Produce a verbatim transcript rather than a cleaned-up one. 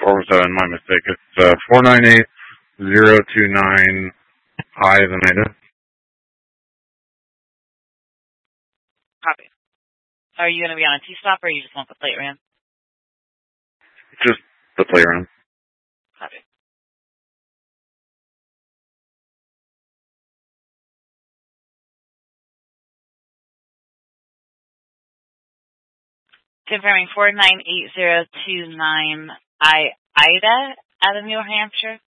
or was that my mistake? It's uh, four nine eight zero two nine I as in Ada. Copy. Are you going to be on a T-stop, or you just want the plate ran? Just the plate ran. Copy. Confirming four nine eight zero two nine I Ida out of New Hampshire.